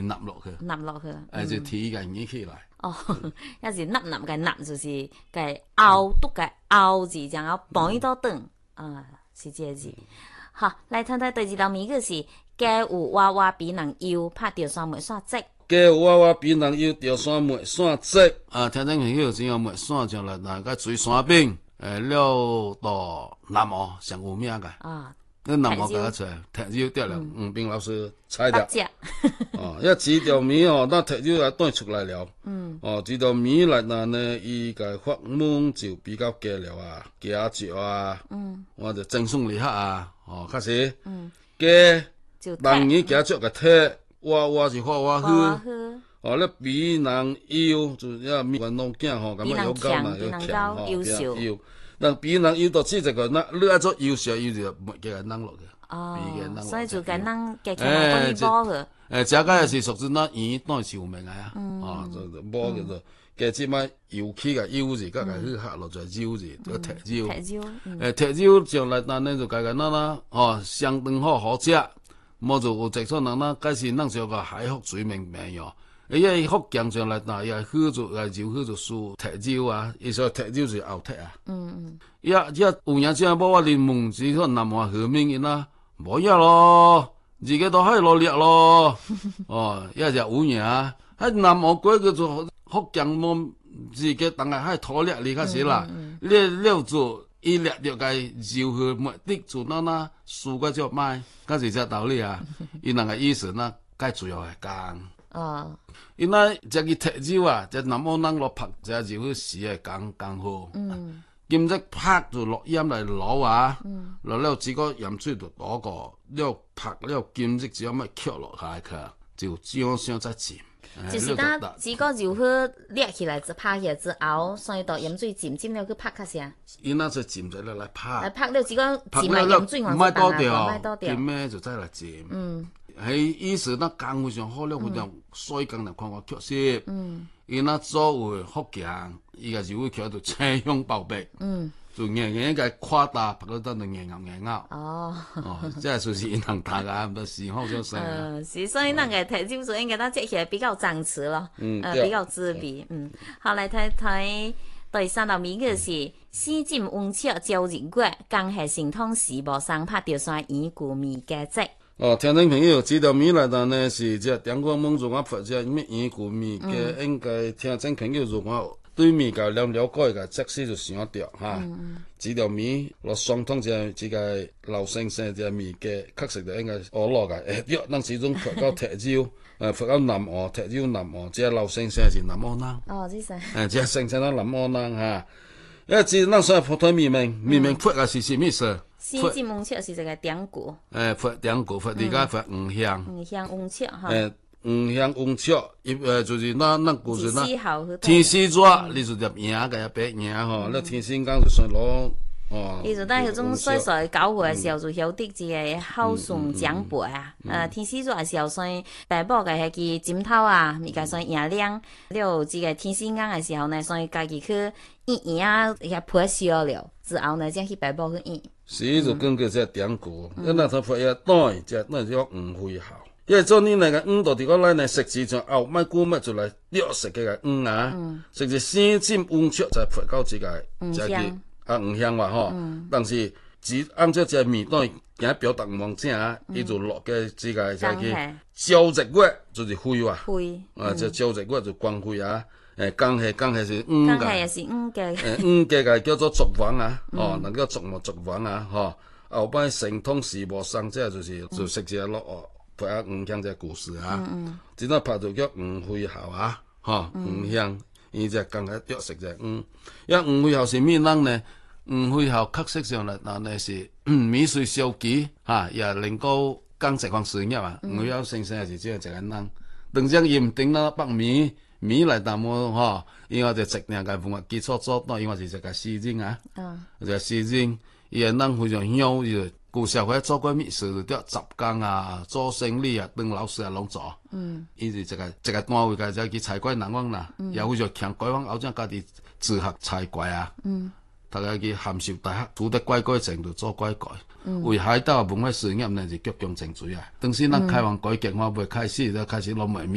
納落去， 納落去。 就提個耳起來。 哦，要是納嘅納就是個凹讀個凹字，然後綁一道燈啊，是這個字。好，來睇睇第二道謎語是雞有娃娃比人腰，拍條山沒煞積。 雞有娃娃比人腰，條山沒煞積。聽眾朋友，只要沒煞上來，那個水山邊，了到南澳上有名個。 啊。 那南澳搞出來，踢鳥掉了，斌老師猜掉。哦，一幾條謎哦，那踢鳥也當出來了。哦，幾條謎來呢？伊個發夢就比較假了啊，假著啊。我就正宗厲害啊。哦，開始。假，人耳假著個踢，娃是畫娃去。哦，咧比人腰就一面運動鏡吼，咁樣有高嘛，有強吼，優。但比人要到這個那，你做優秀要就沒給人弄落去。 哦，所以就給人給強當一波去。 這個也是屬於那語當潮名嘅啊。哦，就波叫做嘅即擺搖起個腰字，加個去下落就腰字，個踢腰。踢腰上來但呢就個那哦，相當好食，冇就有直出人啦，開始弄上個海福水名名喲。因為福建上來嗱，又去做就去做輸踢腰啊，伊說踢腰是後踢啊。有人這樣幫我連夢子可南華河面嘅啦，冇嘢咯，自己都喺落力咯。哦，一就有人啊，喺南華鬼叫做福建冇自己當係喺拖力嚟開始啦，了做伊力了個繞去目的做那輸個就賣，嗰是只道理啊。伊那個意思呢，該主要係講。 哦， 因那這個踢腰啊，這南澳人落拍，這就好時係講好。兼只拍就落音嚟攞啊，落了幾個鹽水就攞個，了拍了兼只只有乜翹落下去，就這樣再浸。 就是當幾個就去裂起來，拍起來之後，所以到鹽水浸了去拍下先。 因那就浸咗嚟拍。 來拍了幾個浸埋鹽水， 唔係多掉，浸咩就再嚟浸。喺意思那工非常好了，非常所以講嚟看我確實。伊那作為福建，伊個就會叫做青香包白。就硬硬個誇大，拍到得硬拗。哦，即係就是因能大家唔得時好少聲。 是，所以那個踢椒水應該它接起來比較張弛咯，比較滋味。好，來睇睇第三道謎語是絲尖溫灼照日月，更係神通時無生拍掉山耳故迷嘅跡。 哦，聽眾朋友，這條謎來答呢是只電光夢中我發只咩耳故迷嘅，應該聽眾朋友如果對面個了解個，即使就想掉哈。這條謎落相通只個老先生只謎嘅，確實就應該我落個，約能始終發到踢椒，發到南澳踢椒南澳，只老先生是南澳人。 哦，知晒。 只先生都南澳人哈。因為只那時候普通明明發個是什麼事？ 絲尖溫灼是這個典故。 發典故發而家發五香。 五香溫灼哈。 五香溫灼，就是那故事那。天使座，你就入影嘅白影吼，那天使講就算攞哦。伊就當迄種細細搞貨嘅時候，就曉得一個孝順長輩啊。天使座嘅時候，算爸母嘅迄個枕頭啊，咪個算影亮。了，這個天使眼嘅時候呢，算家己去影啊，遐破燒了之後呢，將去爸母去影。 是就根據這典故，那他發現對，這那叫五會孝。因為做呢那個到啲個呢食字上後咪估乜就嚟了食嘅個啊，食住絲尖溫灼就發到這個五香話吼，但是只按照這味道而表達唔正啊，伊就落嘅這個就係照日月就是灰啊，就照日月就光灰啊。更係是更係也是嘅叫做俗話啊，能夠俗話啊，後擺神通時無生，即係就食隻落拍下五香隻故事啊，只能拍到叫五會孝啊，五香，伊就更係約食隻因為五會孝是咩人呢？五會孝確實上嚟，嗱呢是米水燒雞也能夠講實況事業啊，五會孝先生是這樣一個人，等陣伊唔定啦北面。米來淡麼因為就直兩個符合基礎做，因為是一個詩人啊，一個詩人，伊個人非常曉，伊舊社會做過咩事，就雜工啊，做生意啊，當老師啊，攏做。伊是一個單位個就去採拐人翁啦，也會就強拐翁，後將家己自學採拐啊。大家去函授大學，拄得拐程度做拐。為海島文化事業呢是極強正罪啊。當時咱開放改革，我未開始就開始攞賣米。